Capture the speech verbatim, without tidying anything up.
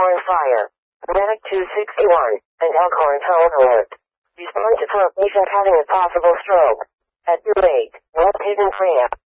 Elkhorn Fire. Medic two sixty-one and Elkhorn Health Alert. Respond to pump patient having a possible stroke. At your eight, West Haven Freya.